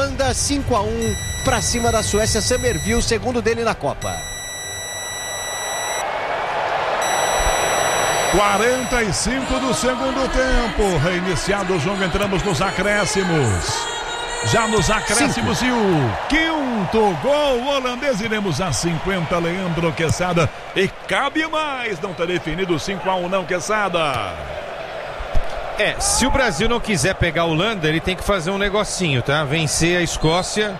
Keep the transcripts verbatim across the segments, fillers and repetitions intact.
Holanda, cinco a um para cima da Suécia. Summerville, segundo dele na Copa. quarenta e cinco do segundo tempo. Reiniciado o jogo, entramos nos acréscimos. Já nos acréscimos Cinco. E o quinto gol holandês. Iremos a cinquenta, Leandro Quesada. E cabe mais. Não está definido cinco a um não, Quesada. É, se o Brasil não quiser pegar a Holanda, ele tem que fazer um negocinho, tá? Vencer a Escócia,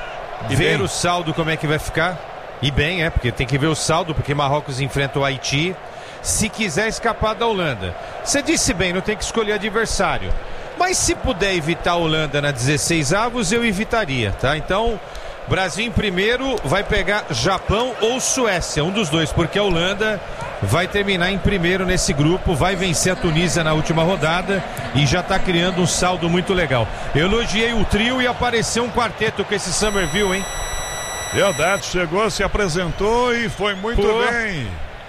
e ver bem o saldo como é que vai ficar. E bem, é, porque tem que ver o saldo, porque Marrocos enfrenta o Haiti. Se quiser escapar da Holanda. Você disse bem, não tem que escolher adversário. Mas se puder evitar a Holanda na dezesseis avos, eu evitaria, tá? Então, Brasil em primeiro vai pegar Japão ou Suécia, um dos dois, porque a Holanda vai terminar em primeiro nesse grupo, vai vencer a Tunísia na última rodada e já tá criando um saldo muito legal. Eu elogiei o trio e apareceu um quarteto com esse Summerville, hein? Verdade, chegou, se apresentou e foi muito Pô. bem.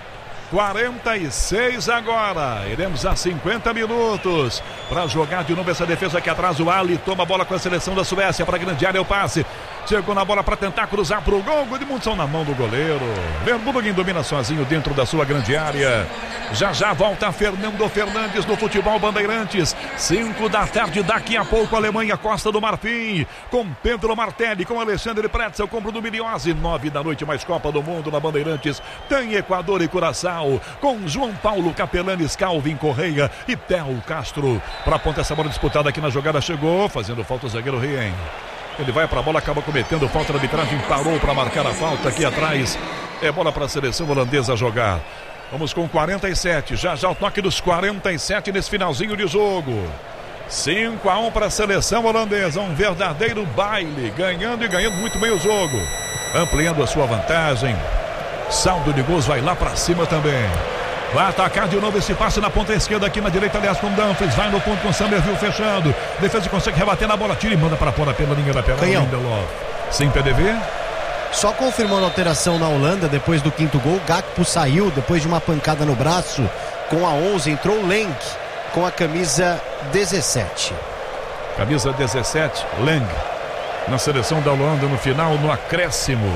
quarenta e seis agora, iremos a cinquenta minutos para jogar de novo essa defesa aqui atrás. O Ali toma a bola com a seleção da Suécia para a grande área, o passe chegou na bola para tentar cruzar para o gol. Gudmundsson na mão do goleiro. Vermeulen domina sozinho dentro da sua grande área. Já já volta Fernando Fernandes no Futebol Bandeirantes. cinco da tarde, daqui a pouco Alemanha, Costa do Marfim, com Pedro Martelli, com Alexandre Pretzel, com Bruno Miliose. nove da noite, mais Copa do Mundo na Bandeirantes. Tem Equador e Curaçao, com João Paulo Capelanes, Calvin Correia e Theo Castro. Para a ponta, essa bola disputada aqui na jogada, chegou, fazendo falta o zagueiro Rien. Ele vai para a bola, acaba cometendo falta, a arbitragem parou para marcar a falta aqui atrás. É bola para a seleção holandesa jogar. Vamos com quarenta e sete, já já o toque dos quarenta e sete nesse finalzinho de jogo. cinco a um para a seleção holandesa, um verdadeiro baile, ganhando e ganhando muito bem o jogo. Ampliando a sua vantagem. Saldo de gols vai lá para cima também. Vai atacar de novo esse passe na ponta esquerda, aqui na direita, aliás, com Dumfries. Vai no ponto com Summerville fechando. Defesa consegue rebater na bola, tira e manda para fora pela linha da perna. Lindelof. Sim, P D V. Só confirmando a alteração na Holanda depois do quinto gol. Gakpo saiu depois de uma pancada no braço. Com a onze entrou Lenk com a camisa dezessete. Camisa dezessete, Lang. Na seleção da Holanda no final, no acréscimo.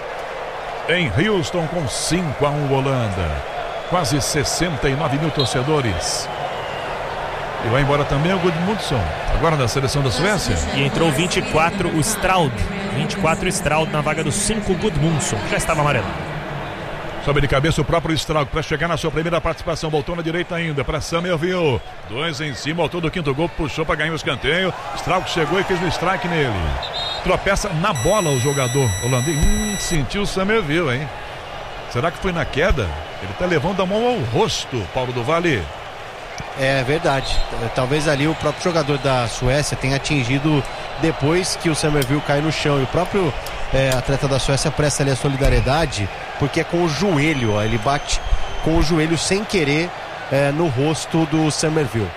Em Houston com cinco a um Holanda. Quase sessenta e nove mil torcedores. E vai embora também o Gudmundsson, agora da seleção da Suécia. E entrou vinte e quatro, o Straud. vinte e quatro Straud na vaga do cinco Gudmundsson, já estava amarelo. Sobe de cabeça o próprio Straud para chegar na sua primeira participação. Voltou na direita ainda para Summerville. Dois em cima, autor do quinto gol, puxou para ganhar o escanteio. Straud chegou e fez um strike nele. Tropeça na bola o jogador holandês. Hum, sentiu o Summerville, hein? Será que foi na queda? Ele está levando a mão ao rosto, Paulo do Vale. É verdade. Talvez ali o próprio jogador da Suécia tenha atingido depois que o Summerville cai no chão. E o próprio é, atleta da Suécia presta ali a solidariedade, porque é com o joelho, ó, ele bate com o joelho sem querer é, no rosto do Summerville.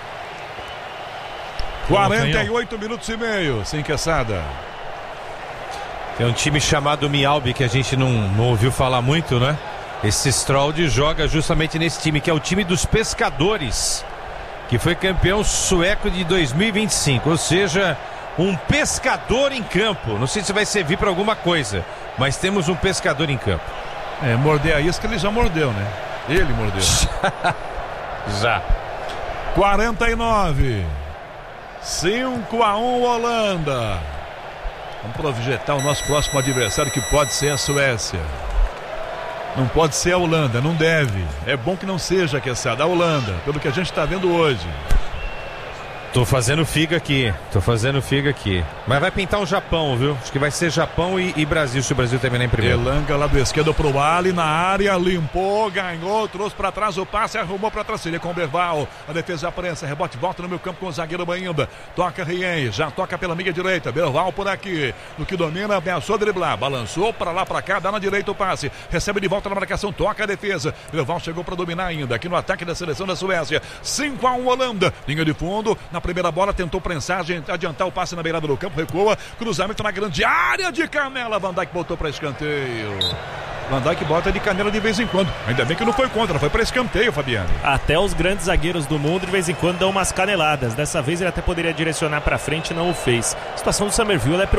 quarenta e oito minutos e meio, sem Quesada. Tem um time chamado Mialbi que a gente não, não ouviu falar muito, né? Esse Straud joga justamente nesse time, que é o time dos pescadores, que foi campeão sueco de dois mil e vinte e cinco, ou seja, um pescador em campo. Não sei se vai servir para alguma coisa, mas temos um pescador em campo. É, morder a isca ele já mordeu, né? Ele mordeu. Já. quarenta e nove. cinco a um Holanda. Vamos projetar o nosso próximo adversário, que pode ser a Suécia. Não pode ser a Holanda, não deve. É bom que não seja, Quesada, a Holanda, pelo que a gente está vendo hoje. Tô fazendo figa aqui, tô fazendo figa aqui. Mas vai pintar o Japão, viu? Acho que vai ser Japão e, e Brasil, se o Brasil terminar em primeiro. Elanga lá do esquerdo pro Ali, na área, limpou, ganhou, trouxe pra trás o passe, arrumou pra trás, ele com o Berval. A defesa prensa, rebote, volta no meio campo com o zagueiro Bainda. Toca Rien, já toca pela meia direita, Berval por aqui. No que domina, ameaçou driblar, balançou pra lá, pra cá, dá na direita o passe. Recebe de volta na marcação, toca a defesa. Berval chegou pra dominar ainda, aqui no ataque da seleção da Suécia. cinco a um Holanda, linha de fundo, na primeira bola, tentou prensagem, adiantar o passe na beirada do campo, recua, cruzamento na grande área de Canela, Van Dijk botou para escanteio. Van Dijk bota de canela de vez em quando, ainda bem que não foi contra, foi para escanteio, Fabiano. Até os grandes zagueiros do mundo de vez em quando dão umas caneladas, dessa vez ele até poderia direcionar para frente e não o fez. A situação do Summerville é